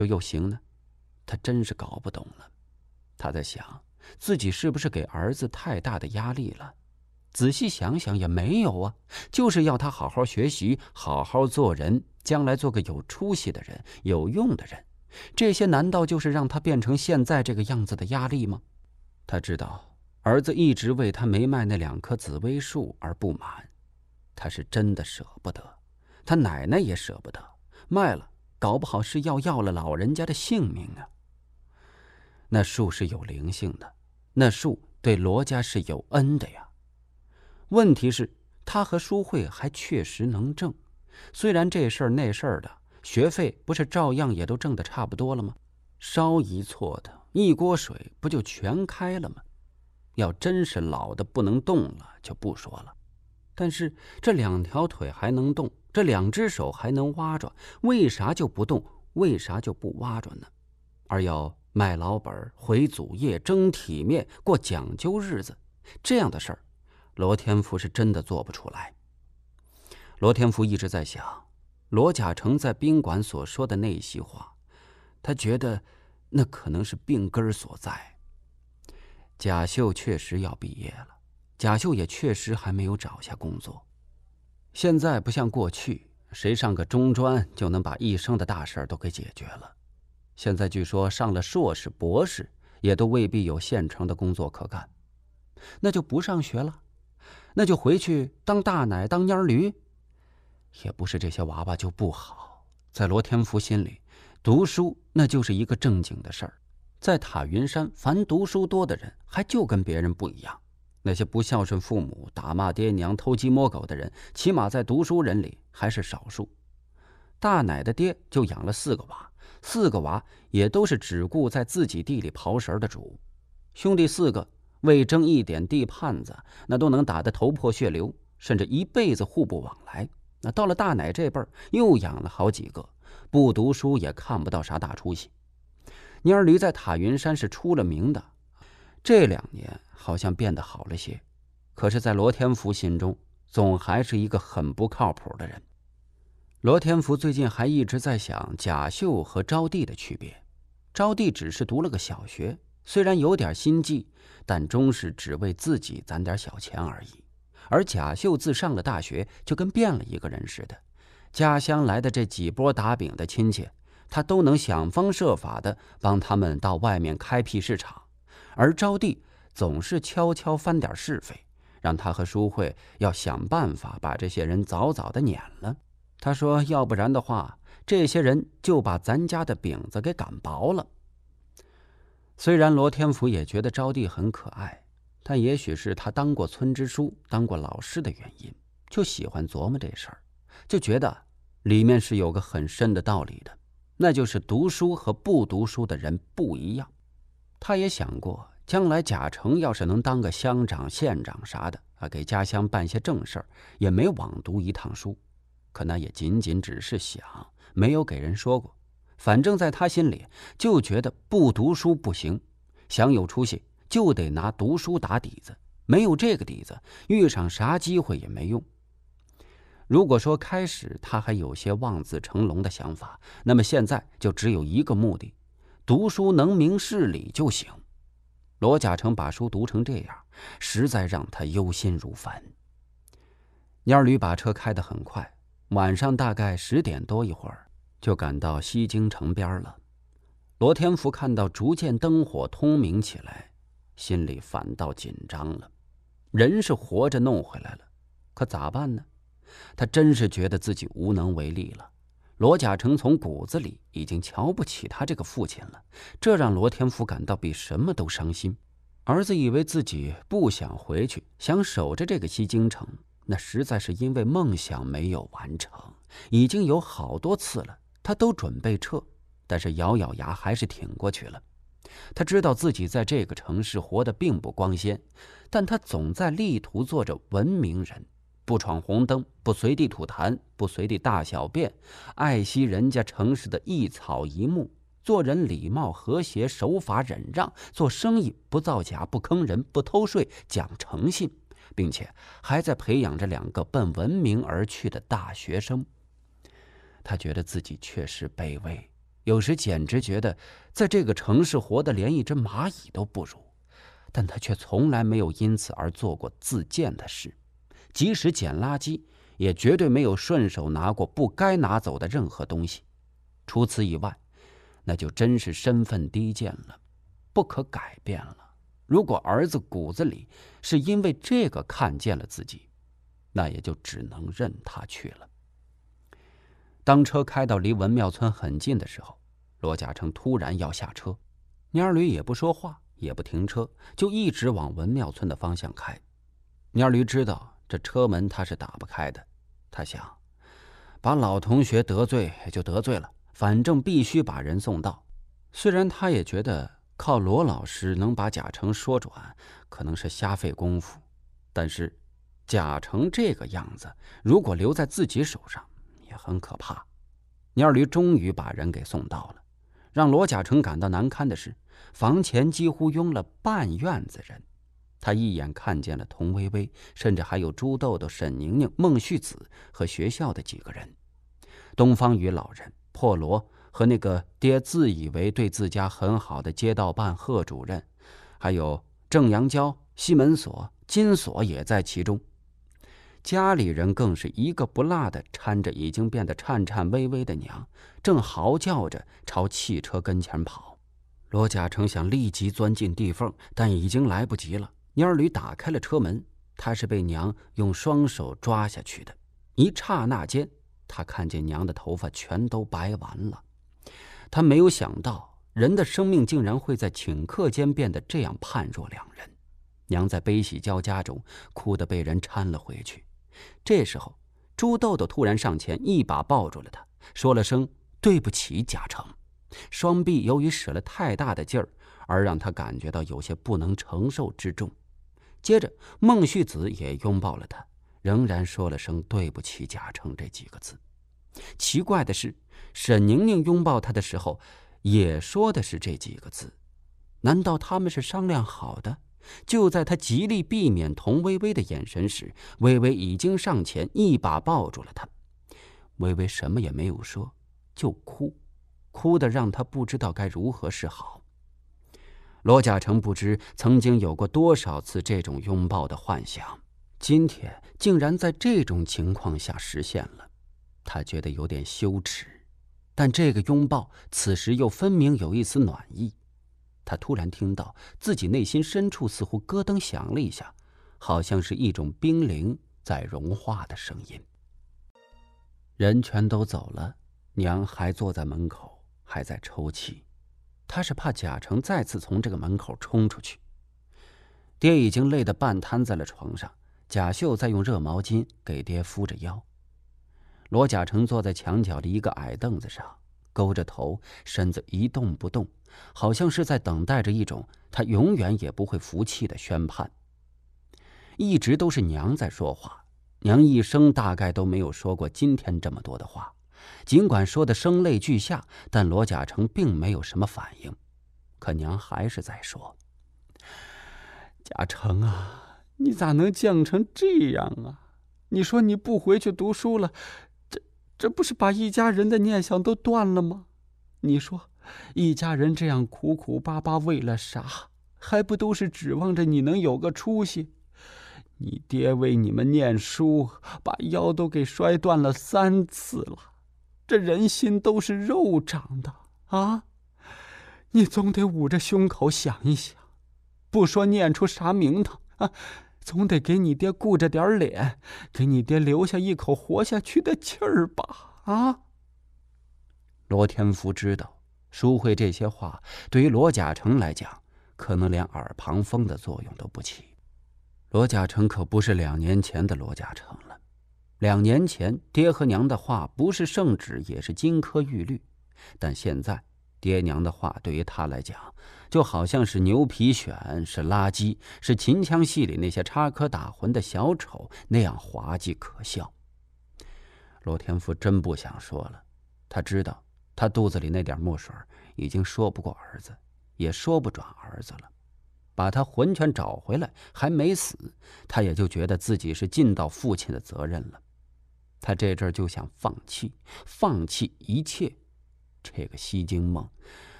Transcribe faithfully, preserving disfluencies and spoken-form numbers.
又行呢？他真是搞不懂了。他在想，自己是不是给儿子太大的压力了？仔细想想也没有啊，就是要他好好学习，好好做人，将来做个有出息的人，有用的人。这些难道就是让他变成现在这个样子的压力吗？他知道儿子一直为他没卖那两棵紫薇树而不满，他是真的舍不得，他奶奶也舍不得，卖了搞不好是要要了老人家的性命啊。那树是有灵性的，那树对罗家是有恩的呀。问题是他和淑慧还确实能挣，虽然这事儿那事儿的，学费不是照样也都挣得差不多了吗？稍一错的，一锅水不就全开了吗？要真是老的不能动了就不说了，但是这两条腿还能动，这两只手还能挖着，为啥就不动？为啥就不挖着呢？而要卖老本、回祖业、争体面、过讲究日子，这样的事儿，罗天福是真的做不出来。罗天福一直在想罗甲成在宾馆所说的那席话，他觉得那可能是病根所在。贾秀确实要毕业了，贾秀也确实还没有找下工作。现在不像过去，谁上个中专就能把一生的大事都给解决了。现在据说上了硕士、博士，也都未必有现成的工作可干。那就不上学了，那就回去当大奶、当蔫驴。也不是这些娃娃就不好，在罗天福心里，读书那就是一个正经的事儿。在塔云山，凡读书多的人，还就跟别人不一样。那些不孝顺父母、打骂爹娘、偷鸡摸狗的人，起码在读书人里还是少数。大奶的爹就养了四个娃，四个娃也都是只顾在自己地里刨食的主。兄弟四个为争一点地盘子，那都能打得头破血流，甚至一辈子互不往来。那到了大奶这辈儿，又养了好几个，不读书也看不到啥大出息。蔫儿驴在塔云山是出了名的，这两年好像变得好了些，可是在罗天福心中，总还是一个很不靠谱的人。罗天福最近还一直在想贾秀和招娣的区别。招娣只是读了个小学，虽然有点心计，但终是只为自己攒点小钱而已。而贾秀自上了大学，就跟变了一个人似的。家乡来的这几波打饼的亲戚，他都能想方设法的帮他们到外面开辟市场，而招娣总是悄悄翻点是非，让他和淑慧要想办法把这些人早早的撵了。他说要不然的话，这些人就把咱家的饼子给擀薄了。虽然罗天福也觉得招娣很可爱，但也许是他当过村支书、当过老师的原因，就喜欢琢磨这事儿，就觉得里面是有个很深的道理的，那就是读书和不读书的人不一样。他也想过，将来贾成要是能当个乡长、县长啥的啊，给家乡办些正事儿，也没枉读一趟书。可那也仅仅只是想，没有给人说过。反正在他心里，就觉得不读书不行，想有出息就得拿读书打底子，没有这个底子，遇上啥机会也没用。如果说开始他还有些望子成龙的想法，那么现在就只有一个目的，读书能明事理就行。罗甲成把书读成这样，实在让他忧心如焚。蔫驴把车开得很快，晚上大概十点多一会儿，就赶到西京城边了。罗天福看到逐渐灯火通明起来，心里反倒紧张了。人是活着弄回来了，可咋办呢？他真是觉得自己无能为力了。罗甲成从骨子里已经瞧不起他这个父亲了，这让罗天福感到比什么都伤心。儿子以为自己不想回去，想守着这个西京城，那实在是因为梦想没有完成。已经有好多次了，他都准备撤，但是咬咬牙还是挺过去了。他知道自己在这个城市活得并不光鲜，但他总在力图做着文明人，不闯红灯，不随地吐痰，不随地大小便，爱惜人家城市的一草一木，做人礼貌和谐，守法忍让，做生意不造假，不坑人，不偷税，讲诚信，并且还在培养着两个奔文明而去的大学生。他觉得自己确实卑微， 有时简直觉得在这个城市活得连一只蚂蚁都不如。但他却从来没有因此而做过自贱的事，即使捡垃圾，也绝对没有顺手拿过不该拿走的任何东西。除此以外，那就真是身份低贱了，不可改变了。如果儿子骨子里是因为这个看见了自己，那也就只能任他去了。当车开到离文庙村很近的时候，罗嘉诚突然要下车，蔫儿驴也不说话，也不停车，就一直往文庙村的方向开。蔫儿驴知道这车门他是打不开的，他想，把老同学得罪也就得罪了，反正必须把人送到。虽然他也觉得靠罗老师能把贾成说转，可能是瞎费功夫，但是贾成这个样子，如果留在自己手上，也很可怕。蔫儿驴终于把人给送到了。让罗嘉诚感到难堪的是，房前几乎拥了半院子人。他一眼看见了童薇薇，甚至还有朱豆豆、沈宁宁、孟旭子和学校的几个人。东方宇老人、破罗和那个爹自以为对自家很好的街道办贺主任，还有郑阳娇、西门锁、金锁也在其中。家里人更是一个不落的搀着已经变得颤颤巍巍的娘，正嚎叫着朝汽车跟前跑。罗嘉诚想立即钻进地缝，但已经来不及了。蔫儿驴打开了车门，他是被娘用双手抓下去的。一刹那间，他看见娘的头发全都白完了。他没有想到，人的生命竟然会在顷刻间变得这样判若两人。娘在悲喜交加中哭得被人搀了回去。这时候，朱豆豆突然上前，一把抱住了他，说了声对不起贾成。双臂由于使了太大的劲儿，而让他感觉到有些不能承受之重。接着孟旭子也拥抱了他，仍然说了声对不起贾成这几个字。奇怪的是，沈宁宁拥抱他的时候也说的是这几个字。难道他们是商量好的？就在他极力避免童薇薇的眼神时，薇薇已经上前一把抱住了他。薇薇什么也没有说，就哭，哭得让他不知道该如何是好。罗嘉诚不知曾经有过多少次这种拥抱的幻想，今天竟然在这种情况下实现了。他觉得有点羞耻，但这个拥抱此时又分明有一丝暖意。他突然听到自己内心深处似乎咯噔响了一下，好像是一种冰凌在融化的声音。人全都走了，娘还坐在门口，还在抽泣。他是怕贾成再次从这个门口冲出去。爹已经累得半瘫在了床上，贾秀在用热毛巾给爹敷着腰。罗嘉诚坐在墙角的一个矮凳子上，勾着头，身子一动不动，好像是在等待着一种他永远也不会服气的宣判。一直都是娘在说话，娘一生大概都没有说过今天这么多的话。尽管说的声泪俱下，但罗嘉诚并没有什么反应。可娘还是在说：“嘉诚啊，你咋能犟成这样啊？你说你不回去读书了，这这不是把一家人的念想都断了吗？你说一家人这样苦苦巴巴为了啥？还不都是指望着你能有个出息？你爹为你们念书，把腰都给摔断了三次了。这人心都是肉长的啊！你总得捂着胸口想一想，不说念出啥名堂啊，总得给你爹顾着点脸，给你爹留下一口活下去的气儿吧！啊！”罗天福知道，淑慧这些话对于罗嘉诚来讲，可能连耳旁风的作用都不起。罗嘉诚可不是两年前的罗嘉诚了。两年前，爹和娘的话不是圣旨，也是金科玉律，但现在，爹娘的话对于他来讲，就好像是牛皮癣，是垃圾，是秦腔戏里那些插科打诨的小丑那样滑稽可笑。罗天福真不想说了，他知道他肚子里那点墨水已经说不过儿子，也说不转儿子了。把他魂全找回来还没死，他也就觉得自己是尽到父亲的责任了。他这阵儿就想放弃，放弃一切， 这个西京梦，